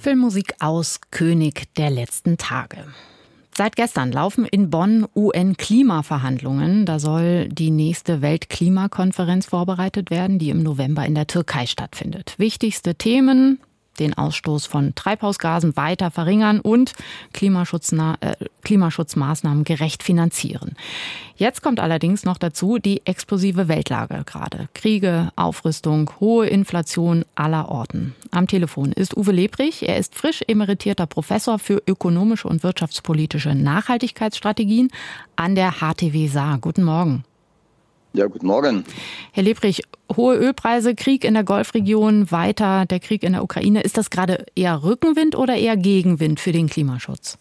Filmmusik aus König der letzten Tage. Seit gestern laufen in Bonn UN-Klimaverhandlungen. Da soll die nächste Weltklimakonferenz vorbereitet werden, die im November in der Türkei stattfindet. Wichtigste Themen: den Ausstoß von Treibhausgasen weiter verringern und Klimaschutzmaßnahmen gerecht finanzieren. Jetzt kommt allerdings noch dazu die explosive Weltlage gerade. Kriege, Aufrüstung, hohe Inflation aller Orten. Am Telefon ist Uwe Lebrich. Er ist frisch emeritierter Professor für ökonomische und wirtschaftspolitische Nachhaltigkeitsstrategien an der HTW Saar. Guten Morgen. Ja, guten Morgen. Herr Lebrich, hohe Ölpreise, Krieg in der Golfregion, weiter der Krieg in der Ukraine. Ist das gerade eher Rückenwind oder eher Gegenwind für den Klimaschutz?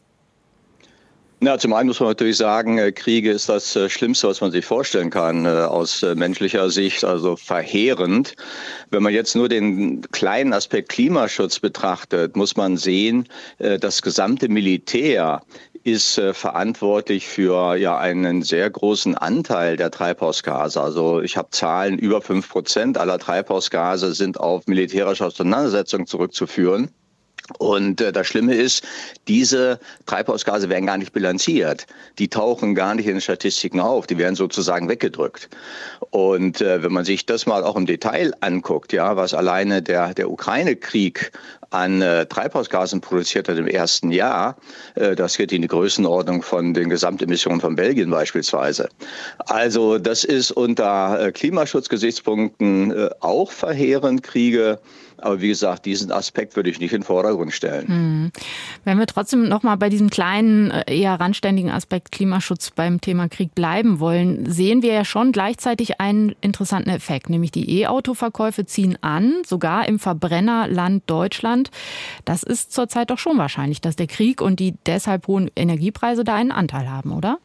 Na, zum einen muss man natürlich sagen, Kriege ist das Schlimmste, was man sich vorstellen kann, aus menschlicher Sicht, also verheerend. Wenn man jetzt nur den kleinen Aspekt Klimaschutz betrachtet, muss man sehen, das gesamte Militär ist verantwortlich für einen sehr großen Anteil der Treibhausgase. Also ich habe Zahlen, über 5% aller Treibhausgase sind auf militärische Auseinandersetzungen zurückzuführen. Und das Schlimme ist, diese Treibhausgase werden gar nicht bilanziert. Die tauchen gar nicht in den Statistiken auf. Die werden sozusagen weggedrückt. Und wenn man sich das mal auch im Detail anguckt, ja, was alleine der Ukraine-Krieg an Treibhausgasen produziert hat im ersten Jahr, das geht in die Größenordnung von den Gesamtemissionen von Belgien beispielsweise. Also das ist unter Klimaschutzgesichtspunkten auch verheerend, Kriege. Aber wie gesagt, diesen Aspekt würde ich nicht in den Vordergrund stellen. Wenn wir trotzdem noch mal bei diesem kleinen, eher randständigen Aspekt Klimaschutz beim Thema Krieg bleiben wollen, sehen wir ja schon gleichzeitig einen interessanten Effekt. Nämlich die E-Auto-Verkäufe ziehen an, sogar im Verbrennerland Deutschland. Das ist zurzeit doch schon wahrscheinlich, dass der Krieg und die deshalb hohen Energiepreise da einen Anteil haben, oder?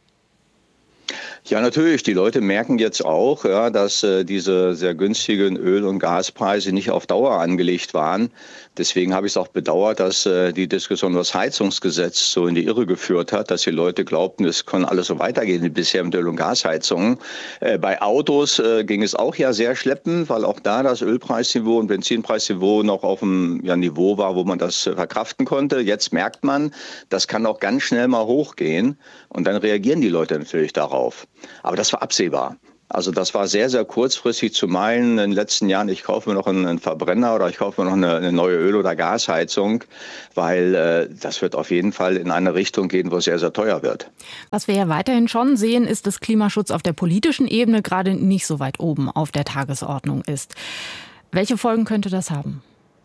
Ja, natürlich. Die Leute merken jetzt auch, ja, dass diese sehr günstigen Öl- und Gaspreise nicht auf Dauer angelegt waren. Deswegen habe ich es auch bedauert, dass die Diskussion über das Heizungsgesetz so in die Irre geführt hat, dass die Leute glaubten, es kann alles so weitergehen wie bisher mit Öl- und Gasheizungen. Bei Autos ging es auch ja sehr schleppend, weil auch da das Ölpreisniveau und Benzinpreisniveau noch auf einem Niveau war, wo man das verkraften konnte. Jetzt merkt man, das kann auch ganz schnell mal hochgehen und dann reagieren die Leute natürlich darauf. Aber das war absehbar. Also das war sehr, sehr kurzfristig zu meinen, in den letzten Jahren, ich kaufe mir noch einen Verbrenner oder ich kaufe mir noch eine neue Öl- oder Gasheizung, weil das wird auf jeden Fall in eine Richtung gehen, wo es sehr, sehr teuer wird. Was wir ja weiterhin schon sehen, ist, dass Klimaschutz auf der politischen Ebene gerade nicht so weit oben auf der Tagesordnung ist. Welche Folgen könnte das haben?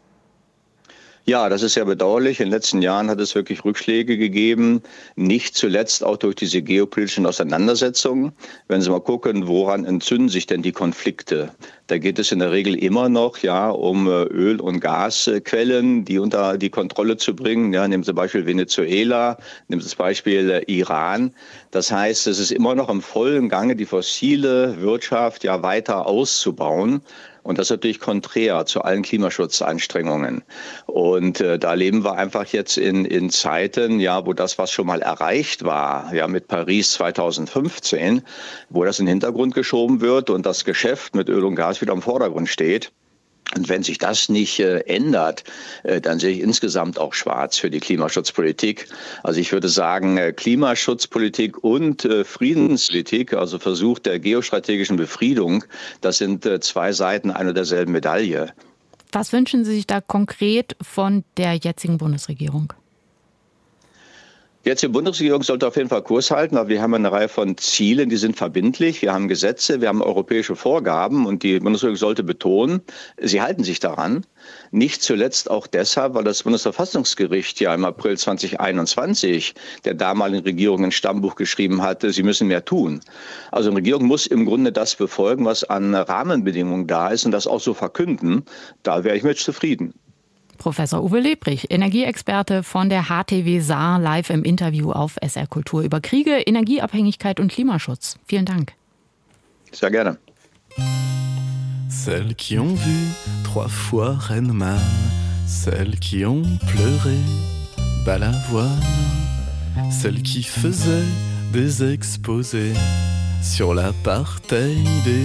Ja, das ist sehr bedauerlich. In den letzten Jahren hat es wirklich Rückschläge gegeben, nicht zuletzt auch durch diese geopolitischen Auseinandersetzungen. Wenn Sie mal gucken, woran entzünden sich denn die Konflikte? Da geht es in der Regel immer noch um Öl- und Gasquellen, die unter die Kontrolle zu bringen. Ja, nehmen Sie Beispiel Venezuela, nehmen Sie das Beispiel Iran. Das heißt, es ist immer noch im vollen Gange, die fossile Wirtschaft weiter auszubauen. Und das ist natürlich konträr zu allen Klimaschutzanstrengungen. Und da leben wir einfach jetzt in Zeiten, wo das, was schon mal erreicht war, mit Paris 2015, wo das in den Hintergrund geschoben wird und das Geschäft mit Öl und Gas wieder im Vordergrund steht. Und wenn sich das nicht ändert, dann sehe ich insgesamt auch schwarz für die Klimaschutzpolitik. Also ich würde sagen, Klimaschutzpolitik und Friedenspolitik, also Versuch der geostrategischen Befriedung, das sind zwei Seiten einer derselben Medaille. Was wünschen Sie sich da konkret von der jetzigen Bundesregierung? Jetzt die Bundesregierung sollte auf jeden Fall Kurs halten, weil wir haben eine Reihe von Zielen, die sind verbindlich. Wir haben Gesetze, wir haben europäische Vorgaben und die Bundesregierung sollte betonen, sie halten sich daran. Nicht zuletzt auch deshalb, weil das Bundesverfassungsgericht im April 2021 der damaligen Regierung ein Stammbuch geschrieben hatte, sie müssen mehr tun. Also eine Regierung muss im Grunde das befolgen, was an Rahmenbedingungen da ist und das auch so verkünden. Da wäre ich mit zufrieden. Professor Uwe Lebrich, Energieexperte von der HTW Saar, live im Interview auf SR Kultur über Kriege, Energieabhängigkeit und Klimaschutz. Vielen Dank. Sehr gerne. Celles qui ont vu 3 fois Reine-Manne, celles qui ont pleuré Balavoine, celles qui faisaient des exposés sur l'apartheid.